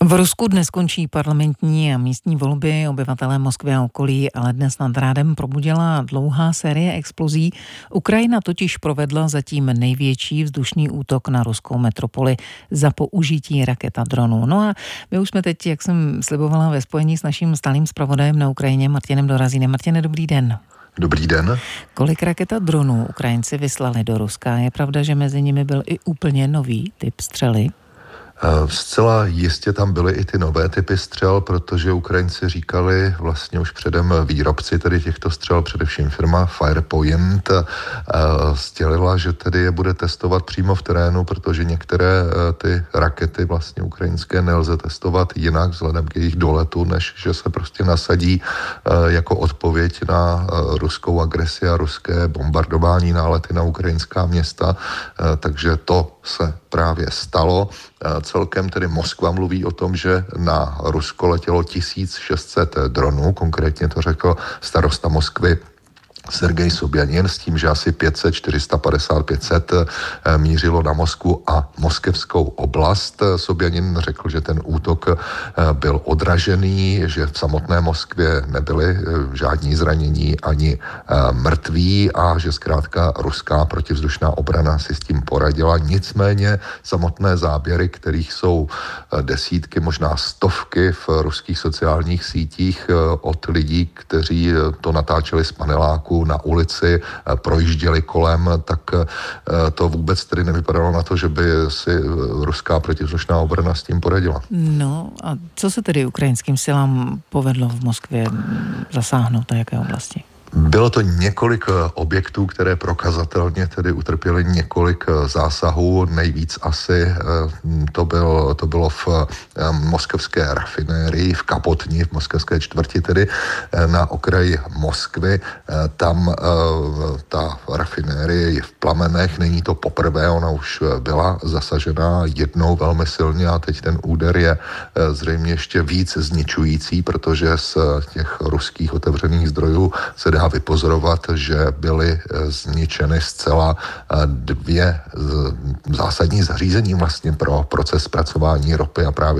V Rusku dnes končí parlamentní a místní volby. Obyvatelé Moskvy a okolí ale dnes nad rádem probudila dlouhá série explozí. Ukrajina totiž provedla zatím největší vzdušný útok na ruskou metropoli za použití raket a dronů. No a my už jsme teď, jak jsem slibovala, ve spojení s naším stálým zpravodajem na Ukrajině Martinem Dorazínem. Martine, dobrý den. Dobrý den. Kolik raket a dronů Ukrajinci vyslali do Ruska? Je pravda, že mezi nimi byl i úplně nový typ střely? Zcela jistě tam byly i ty nové typy střel, protože Ukrajinci říkali vlastně už předem výrobci tedy těchto střel, především firma Firepoint, sdělila, že tedy je bude testovat přímo v terénu, protože některé ty rakety vlastně ukrajinské nelze testovat jinak vzhledem k jejich doletu, než že se prostě nasadí jako odpověď na ruskou agresi a ruské bombardování, nálety na ukrajinská města, takže to se právě stalo. Celkem tedy Moskva mluví o tom, že na Rusko letělo 1600 dronů, konkrétně to řekl starosta Moskvy Sergej Sobjanin, s tím, že asi 500, 450, 500 mířilo na Moskvu a moskevskou oblast. Sobjanin řekl, že ten útok byl odražený, že v samotné Moskvě nebyly žádní zranění ani mrtví a že zkrátka ruská protivzdušná obrana si s tím poradila. Nicméně samotné záběry, kterých jsou desítky, možná stovky v ruských sociálních sítích od lidí, kteří to natáčeli z paneláku na ulici, projížděli kolem, tak to vůbec tedy nevypadalo na to, že by si ruská protivzdušná obrana s tím poradila. No a co se tedy ukrajinským silám povedlo v Moskvě zasáhnout a jaké oblasti? Bylo to několik objektů, které prokazatelně tedy utrpěly několik zásahů. Nejvíc asi to bylo v moskevské rafinérii, v Kapotni, v moskevské čtvrti, tedy na okraji Moskvy. Tam ta rafinérie je v plamenech, není to poprvé, ona už byla zasažená jednou velmi silně a teď ten úder je zřejmě ještě víc zničující, protože z těch ruských otevřených zdrojů se dá vypozorovat, že byly zničeny zcela dvě zásadní zařízení vlastně pro proces zpracování ropy a právě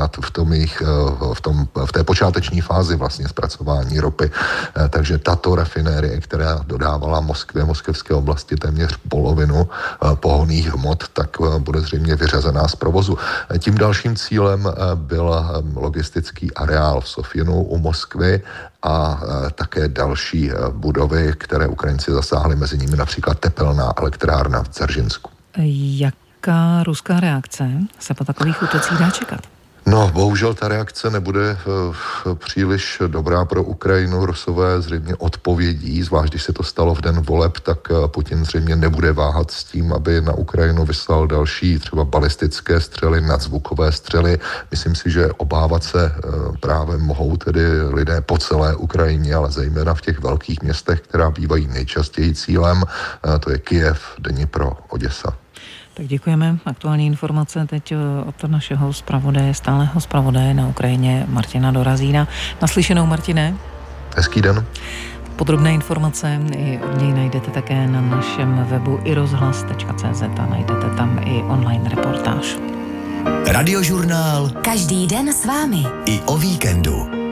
v té počáteční fázi vlastně zpracování ropy. Takže tato rafinérie, která dodávala Moskvě, moskevské oblasti téměř polovinu pohonných hmot, tak bude zřejmě vyřazená z provozu. Tím dalším cílem byl logistický areál v Sofinu u Moskvy a také další budovy, které Ukrajinci zasáhli, mezi nimi například tepelná elektrárna v Dzeržinsku. Jaká ruská reakce se po takových útocích dá čekat? No, bohužel ta reakce nebude příliš dobrá pro Ukrajinu. Rusové zřejmě odpovědí, zvlášť když se to stalo v den voleb, tak Putin zřejmě nebude váhat s tím, aby na Ukrajinu vyslal další třeba balistické střely, nadzvukové střely. Myslím si, že obávat se právě mohou tedy lidé po celé Ukrajině, ale zejména v těch velkých městech, která bývají nejčastěji cílem. To je Kyjev, Dnipro, Oděsa. Tak děkujeme. Aktuální informace teď od našeho zpravodaje, stálého zpravodaje na Ukrajině Martina Dorazína. Naslyšenou, Martine. Hezký den. Podrobné informace i od něj najdete také na našem webu irozhlas.cz a najdete tam i online reportáž. Radiožurnál. Každý den s vámi. I o víkendu.